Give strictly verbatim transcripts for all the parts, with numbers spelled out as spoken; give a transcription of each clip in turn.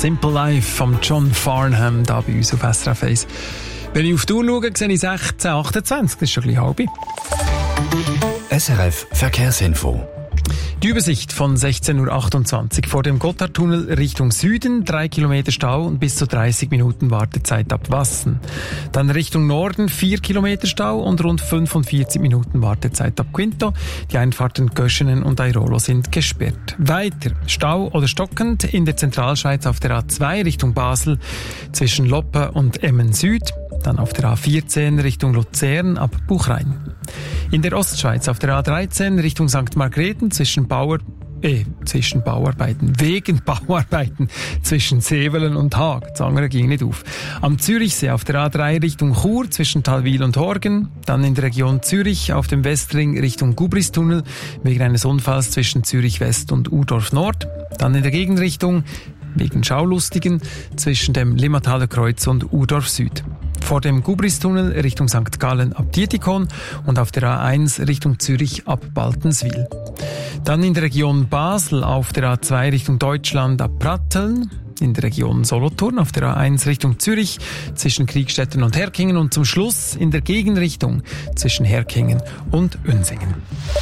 Simple Life von John Farnham, da bei uns auf S R F eins. Wenn ich auf die Uhr schaue, sehe ich sechzehn achtundzwanzig, das ist schon ein bisschen halb. S R F Verkehrsinfo. Die Übersicht von sechzehn Uhr achtundzwanzig. Vor dem Gotthardtunnel Richtung Süden, drei Kilometer Stau und bis zu dreißig Minuten Wartezeit ab Wassen. Dann Richtung Norden, vier Kilometer Stau und rund fünfundvierzig Minuten Wartezeit ab Quinto. Die Einfahrten Göschenen und Airolo sind gesperrt. Weiter Stau oder stockend in der Zentralschweiz auf der A zwei Richtung Basel zwischen Loppe und Emmen Süd. Dann auf der A vierzehn Richtung Luzern ab Buchrein. In der Ostschweiz auf der A dreizehn Richtung Sankt Margrethen zwischen Bauer, äh, zwischen Bauarbeiten, wegen Bauarbeiten zwischen Sevelen und Haag. Das andere ging nicht auf. Am Zürichsee auf der A drei Richtung Chur zwischen Talwil und Horgen. Dann in der Region Zürich auf dem Westring Richtung Gubristunnel wegen eines Unfalls zwischen Zürich West und Urdorf Nord. Dann in der Gegenrichtung wegen Schaulustigen zwischen dem Limmataler Kreuz und Urdorf Süd. Vor dem Gubristunnel Richtung Sankt Gallen ab Dietikon und auf der A eins Richtung Zürich ab Baltenswil. Dann in der Region Basel auf der A zwei Richtung Deutschland ab Pratteln. In der Region Solothurn auf der A eins Richtung Zürich zwischen Kriegstetten und Herkingen und zum Schluss in der Gegenrichtung zwischen Herkingen und Unsingen.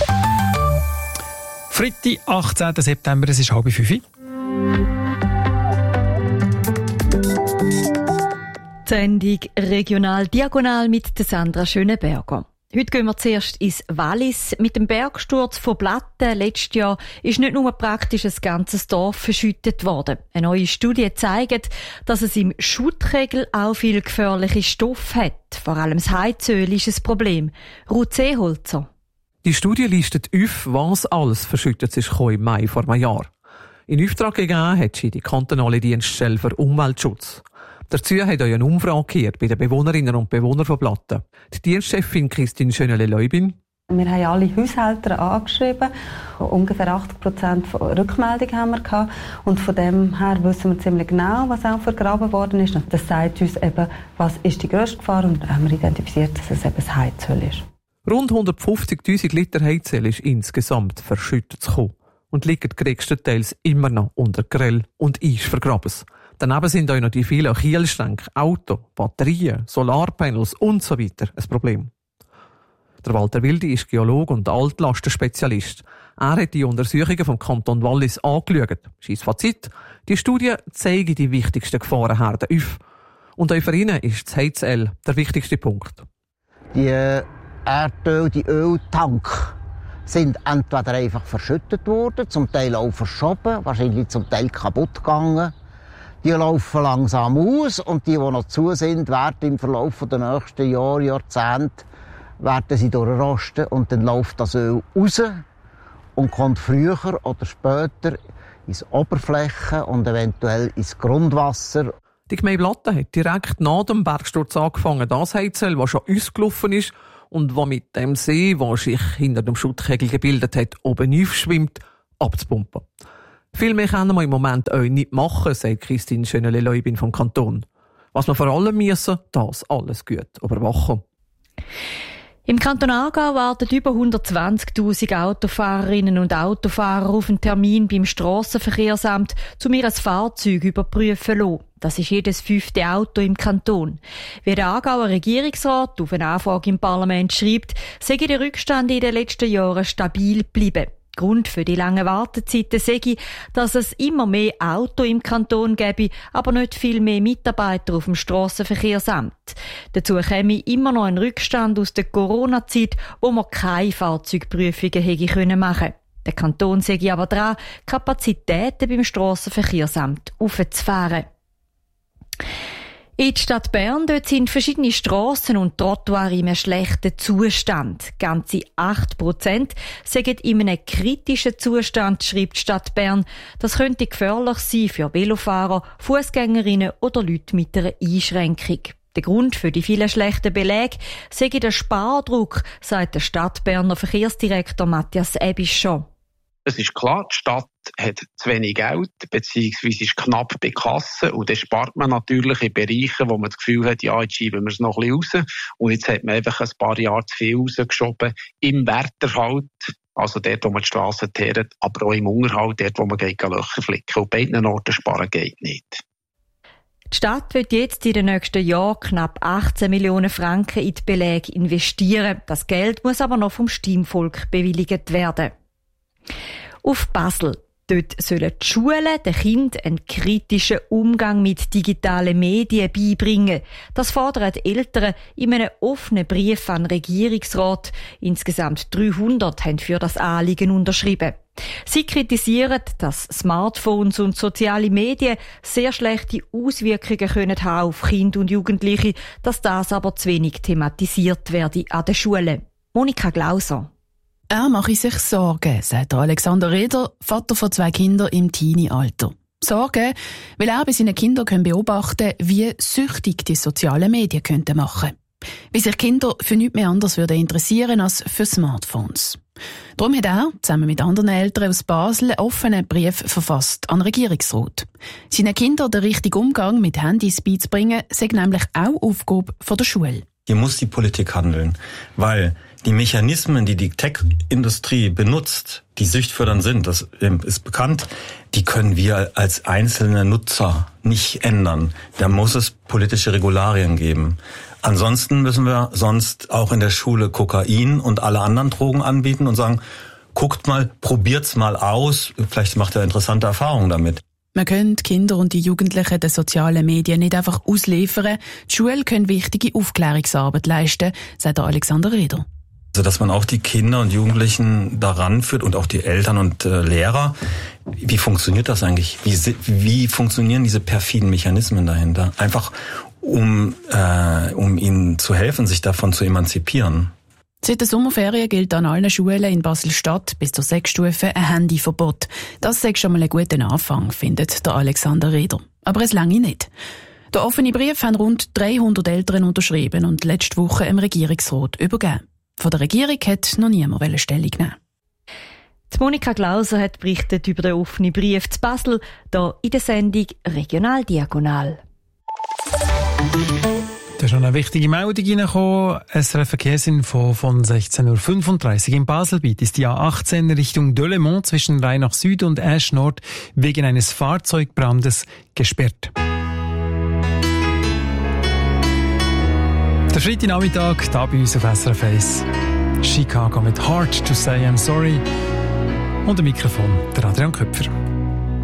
Freitag, achtzehnten September, es ist halb fünf. Sendung Regional Diagonal mit der Sandra Schönenberger. Heute gehen wir zuerst ins Wallis. Mit dem Bergsturz von Platten letztes Jahr ist nicht nur praktisch ein ganzes Dorf verschüttet worden. Eine neue Studie zeigt, dass es im Schuttkegel auch viel gefährliche Stoffe hat. Vor allem das Heizöl ist ein Problem. Ruth Seeholzer. Die Studie listet auf, was alles verschüttet ist im Mai vor einem Jahr. In Auftrag gegeben hat sie die kantonale Dienststelle für Umweltschutz. Dazu hat euch eine Umfrage gehört bei den Bewohnerinnen und Bewohnern von Platten. Die Dienstchefin Christine Schönele-Leubin. Wir haben alle Haushalter angeschrieben. Ungefähr achtzig Prozent Rückmeldung haben wir gehabt. Und von dem her wissen wir ziemlich genau, was auch vergraben worden ist. Das sagt uns eben, was ist die grösste Gefahr. Und haben wir identifiziert, dass es eben das Heizöl ist. Rund hundertfünfzigtausend Liter Heizöl ist insgesamt verschüttet zu kommen. Und liegen größtenteils immer noch unter Grill und Eis vergraben. Daneben sind auch noch die vielen Kielschränke, Auto, Batterien, Solarpanels und so weiter ein Problem. Der Walter Wildi ist Geologe und Altlastenspezialist. Er hat die Untersuchungen vom Kanton Wallis angeschaut. Sein Fazit: Die Studie zeigt die wichtigsten Gefahrenherden auf. Und auch für ihn ist das Heizöl der wichtigste Punkt. Die Erdöl, die Öltanks sind entweder einfach verschüttet worden, zum Teil auch verschoben, wahrscheinlich zum Teil kaputt gegangen. Die laufen langsam aus und die, die noch zu sind, werden im Verlauf der nächsten Jahre, Jahrzehnte, werden sie durchrosten und dann läuft das Öl raus und kommt früher oder später ins Oberfläche und eventuell ins Grundwasser. Die Gemeinde Platten hat direkt nach dem Bergsturz angefangen, das Heizöl, das schon ausgelaufen ist und das mit dem See, der sich hinter dem Schuttkegel gebildet hat, oben aufschwimmt, abzupumpen. Viel mehr können wir im Moment auch nicht machen, sagt Christine Schönele-Leubin vom Kanton. Was wir vor allem müssen, das alles gut überwachen. Im Kanton Aargau warten über hundertzwanzigtausend Autofahrerinnen und Autofahrer auf einen Termin beim Strassenverkehrsamt, um ihr Fahrzeug überprüfen zu lassen. Das ist jedes fünfte Auto im Kanton. Wie der Aargauer Regierungsrat auf eine Anfrage im Parlament schreibt, sei der Rückstand in den letzten Jahren stabil geblieben. Grund für die langen Wartezeiten sei, dass es immer mehr Auto im Kanton gäbe, aber nicht viel mehr Mitarbeiter auf dem Strassenverkehrsamt. Dazu käme immer noch ein Rückstand aus der Corona-Zeit, wo man keine Fahrzeugprüfungen hätte machen können. Der Kanton sei aber dran, Kapazitäten beim Strassenverkehrsamt aufzufahren. In der Stadt Bern dort sind verschiedene Strassen und Trottoirs in einem schlechten Zustand. Ganze acht Prozent sind in einem kritischen Zustand, schreibt die Stadt Bern. Das könnte gefährlich sein für Velofahrer, Fußgängerinnen oder Leute mit einer Einschränkung. Der Grund für die vielen schlechten Belege sei der Spardruck, sagt der Stadtberner Verkehrsdirektor Matthias Ebischer. Es ist klar, die Stadt hat zu wenig Geld, beziehungsweise ist knapp bei Kassen. Und dann spart man natürlich in Bereichen, wo man das Gefühl hat, ja, jetzt schieben wir es noch ein bisschen raus. Und jetzt hat man einfach ein paar Jahre zu viel rausgeschoben. Im Werterhalt, also dort, wo man die Strassen teert, aber auch im Unterhalt, dort, wo man Löcher flicken. Und beiden Orten sparen geht nicht. Die Stadt wird jetzt in den nächsten Jahren knapp achtzehn Millionen Franken in die Beläge investieren. Das Geld muss aber noch vom Stimmvolk bewilligt werden. Auf Basel. Dort sollen die Schulen den Kindern einen kritischen Umgang mit digitalen Medien beibringen. Das fordern die Eltern in einem offenen Brief an den Regierungsrat. Insgesamt dreihundert haben für das Anliegen unterschrieben. Sie kritisieren, dass Smartphones und soziale Medien sehr schlechte Auswirkungen können haben auf Kinder und Jugendliche, dass das aber zu wenig thematisiert werde an den Schulen. Monika Glauser. Er mache sich Sorgen, sagt Alexander Reder, Vater von zwei Kindern im Teenie-Alter. Sorgen, weil er bei seinen Kindern beobachten kann, wie süchtig die sozialen Medien könnten machen. Wie sich Kinder für nichts mehr anderes würden interessieren als für Smartphones. Darum hat er, zusammen mit anderen Eltern aus Basel, einen offenen Brief verfasst an den Regierungsrat. Seinen Kindern den richtigen Umgang mit Handys beizubringen, sei nämlich auch Aufgabe der Schule. Hier muss die Politik handeln, weil die Mechanismen, die die Tech-Industrie benutzt, die süchtfördernd sind, das ist bekannt, die können wir als einzelne Nutzer nicht ändern. Da muss es politische Regularien geben. Ansonsten müssen wir sonst auch in der Schule Kokain und alle anderen Drogen anbieten und sagen, guckt mal, probiert's mal aus, vielleicht macht ihr interessante Erfahrungen damit. Man kann die Kinder und die Jugendlichen den sozialen Medien nicht einfach ausliefern. Die Schule können wichtige Aufklärungsarbeit leisten, sagt Alexander Reder. Also, dass man auch die Kinder und Jugendlichen daran führt und auch die Eltern und äh, Lehrer. Wie funktioniert das eigentlich? Wie, wie funktionieren diese perfiden Mechanismen dahinter? Einfach, um, äh, um ihnen zu helfen, sich davon zu emanzipieren. Seit der Sommerferien gilt an allen Schulen in Basel-Stadt bis zur Sechsstufe ein Handyverbot. Das ist schon mal ein guter Anfang, findet der Alexander Reder. Aber es lange nicht. Der offene Brief haben rund dreihundert Eltern unterschrieben und letzte Woche im Regierungsrat übergeben. Von der Regierung hat noch niemand Stellung nehmen. Die Monika Glauser hat berichtet über den offenen Brief zu Basel, hier in der Sendung Regional Diagonal. Da ist noch eine wichtige Meldung reingekommen. S R F Verkehrsinfo von sechzehn Uhr fünfunddreißig. In Baselbiet ist die A achtzehn Richtung Delemont zwischen Rheinach Süd und Asch Nord wegen eines Fahrzeugbrandes gesperrt. Der Freitagnachmittag, da bei uns auf S R F eins. Chicago mit Hard to Say I'm Sorry. Und am Mikrofon der Adrian Köpfer.